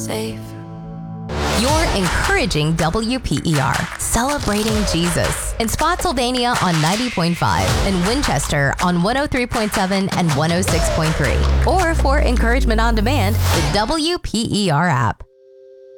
safe. You're encouraging WPER, celebrating Jesus in Spotsylvania on 90.5, in Winchester on 103.7 and 106.3. Or for encouragement on demand, the WPER app.